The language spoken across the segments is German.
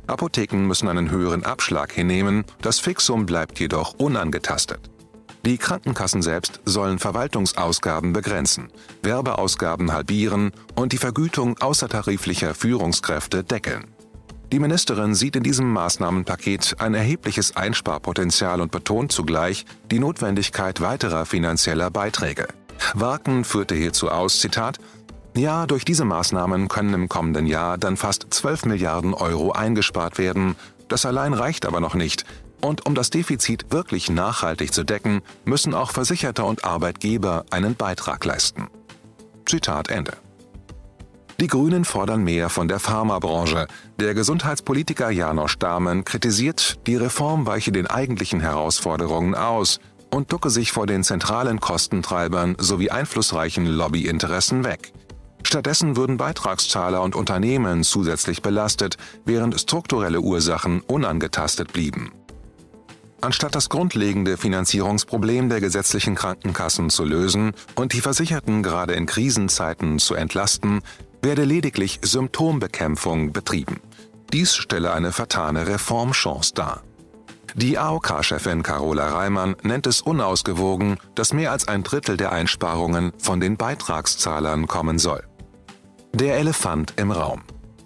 Apotheken müssen einen höheren Abschlag hinnehmen, das Fixum bleibt jedoch unangetastet. Die Krankenkassen selbst sollen Verwaltungsausgaben begrenzen, Werbeausgaben halbieren und die Vergütung außertariflicher Führungskräfte deckeln. Die Ministerin sieht in diesem Maßnahmenpaket ein erhebliches Einsparpotenzial und betont zugleich die Notwendigkeit weiterer finanzieller Beiträge. Warken führte hierzu aus, Zitat, ja, durch diese Maßnahmen können im kommenden Jahr dann fast 12 Milliarden Euro eingespart werden. Das allein reicht aber noch nicht. Und um das Defizit wirklich nachhaltig zu decken, müssen auch Versicherter und Arbeitgeber einen Beitrag leisten. Zitat Ende. Die Grünen fordern mehr von der Pharmabranche. Der Gesundheitspolitiker János Dámen kritisiert, die Reform weiche den eigentlichen Herausforderungen aus und ducke sich vor den zentralen Kostentreibern sowie einflussreichen Lobbyinteressen weg. Stattdessen würden Beitragszahler und Unternehmen zusätzlich belastet, während strukturelle Ursachen unangetastet blieben. Anstatt das grundlegende Finanzierungsproblem der gesetzlichen Krankenkassen zu lösen und die Versicherten gerade in Krisenzeiten zu entlasten, werde lediglich Symptombekämpfung betrieben. Dies stelle eine vertane Reformchance dar. Die AOK-Chefin Carola Reimann nennt es unausgewogen, dass mehr als ein Drittel der Einsparungen von den Beitragszahlern kommen soll. Der Elefant im Raum.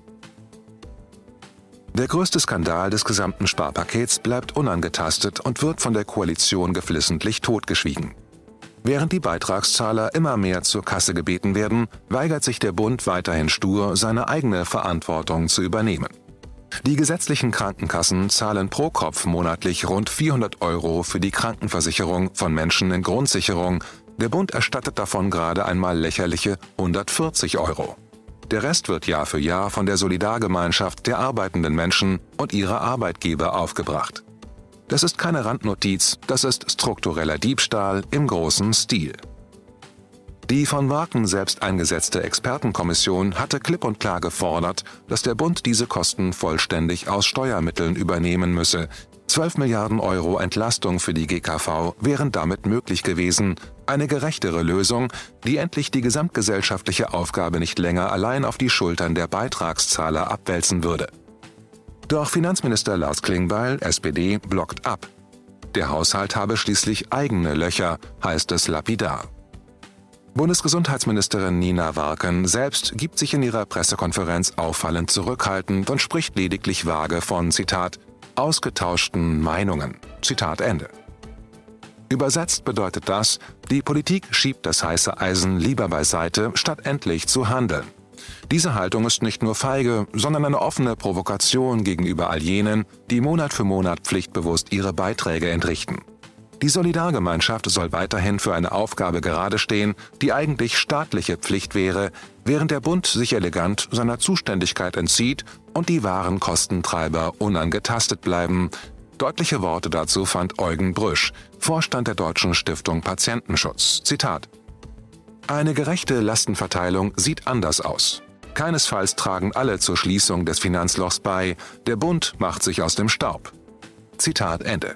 Der größte Skandal des gesamten Sparpakets bleibt unangetastet und wird von der Koalition geflissentlich totgeschwiegen. Während die Beitragszahler immer mehr zur Kasse gebeten werden, weigert sich der Bund weiterhin stur, seine eigene Verantwortung zu übernehmen. Die gesetzlichen Krankenkassen zahlen pro Kopf monatlich rund 400 Euro für die Krankenversicherung von Menschen in Grundsicherung. Der Bund erstattet davon gerade einmal lächerliche 140 Euro. Der Rest wird Jahr für Jahr von der Solidargemeinschaft der arbeitenden Menschen und ihrer Arbeitgeber aufgebracht. Das ist keine Randnotiz, das ist struktureller Diebstahl im großen Stil. Die von Warken selbst eingesetzte Expertenkommission hatte klipp und klar gefordert, dass der Bund diese Kosten vollständig aus Steuermitteln übernehmen müsse. 12 Milliarden Euro Entlastung für die GKV wären damit möglich gewesen, eine gerechtere Lösung, die endlich die gesamtgesellschaftliche Aufgabe nicht länger allein auf die Schultern der Beitragszahler abwälzen würde. Doch Finanzminister Lars Klingbeil, SPD, blockt ab. Der Haushalt habe schließlich eigene Löcher, heißt es lapidar. Bundesgesundheitsministerin Nina Warken selbst gibt sich in ihrer Pressekonferenz auffallend zurückhaltend und spricht lediglich vage von, Zitat, ausgetauschten Meinungen. Zitat Ende. Übersetzt bedeutet das, die Politik schiebt das heiße Eisen lieber beiseite, statt endlich zu handeln. Diese Haltung ist nicht nur feige, sondern eine offene Provokation gegenüber all jenen, die Monat für Monat pflichtbewusst ihre Beiträge entrichten. Die Solidargemeinschaft soll weiterhin für eine Aufgabe gerade stehen, die eigentlich staatliche Pflicht wäre, während der Bund sich elegant seiner Zuständigkeit entzieht und die wahren Kostentreiber unangetastet bleiben. Deutliche Worte dazu fand Eugen Brüsch, Vorstand der Deutschen Stiftung Patientenschutz. Zitat: Eine gerechte Lastenverteilung sieht anders aus. Keinesfalls tragen alle zur Schließung des Finanzlochs bei. Der Bund macht sich aus dem Staub. Zitat Ende.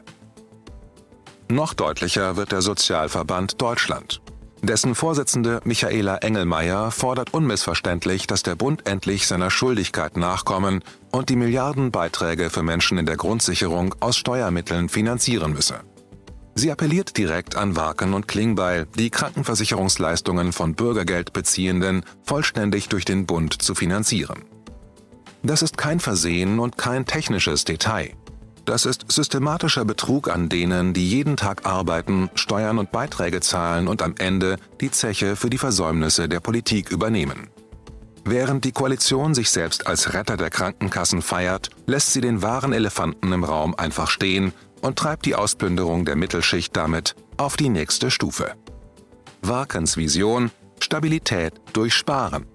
Noch deutlicher wird der Sozialverband Deutschland. Dessen Vorsitzende Michaela Engelmeier fordert unmissverständlich, dass der Bund endlich seiner Schuldigkeit nachkommen und die Milliardenbeiträge für Menschen in der Grundsicherung aus Steuermitteln finanzieren müsse. Sie appelliert direkt an Warken und Klingbeil, die Krankenversicherungsleistungen von Bürgergeldbeziehenden vollständig durch den Bund zu finanzieren. Das ist kein Versehen und kein technisches Detail. Das ist systematischer Betrug an denen, die jeden Tag arbeiten, Steuern und Beiträge zahlen und am Ende die Zeche für die Versäumnisse der Politik übernehmen. Während die Koalition sich selbst als Retter der Krankenkassen feiert, lässt sie den wahren Elefanten im Raum einfach stehen und treibt die Ausplünderung der Mittelschicht damit auf die nächste Stufe. Warkens Vision: Stabilität durch Sparen.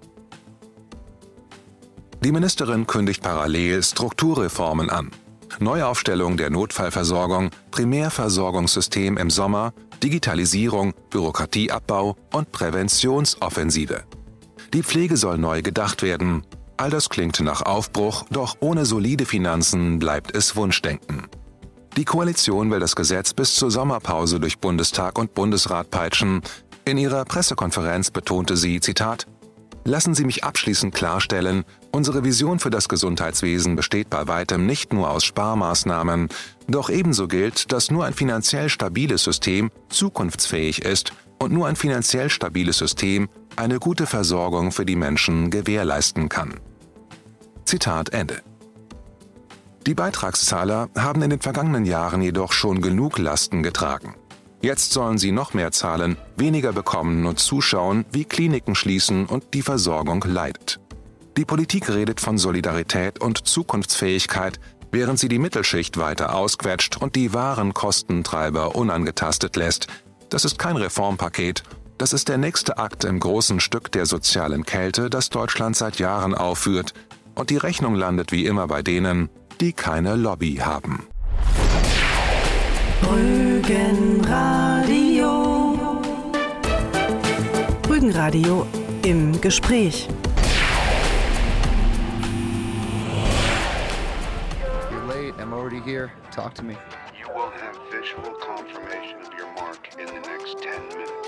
Die Ministerin kündigt parallel Strukturreformen an. Neuaufstellung der Notfallversorgung, Primärversorgungssystem im Sommer, Digitalisierung, Bürokratieabbau und Präventionsoffensive. Die Pflege soll neu gedacht werden. All das klingt nach Aufbruch, doch ohne solide Finanzen bleibt es Wunschdenken. Die Koalition will das Gesetz bis zur Sommerpause durch Bundestag und Bundesrat peitschen. In ihrer Pressekonferenz betonte sie, Zitat, Lassen Sie mich abschließend klarstellen, unsere Vision für das Gesundheitswesen besteht bei weitem nicht nur aus Sparmaßnahmen, doch ebenso gilt, dass nur ein finanziell stabiles System zukunftsfähig ist und nur ein finanziell stabiles System eine gute Versorgung für die Menschen gewährleisten kann. Zitat Ende. Die Beitragszahler haben in den vergangenen Jahren jedoch schon genug Lasten getragen. Jetzt sollen sie noch mehr zahlen, weniger bekommen und zuschauen, wie Kliniken schließen und die Versorgung leidet. Die Politik redet von Solidarität und Zukunftsfähigkeit, während sie die Mittelschicht weiter ausquetscht und die wahren Kostentreiber unangetastet lässt. Das ist kein Reformpaket, das ist der nächste Akt im großen Stück der sozialen Kälte, das Deutschland seit Jahren aufführt, und die Rechnung landet wie immer bei denen, die keine Lobby haben. Rügenradio. Rügenradio im Gespräch. You're late. I'm already here. Talk to me. You will have visual confirmation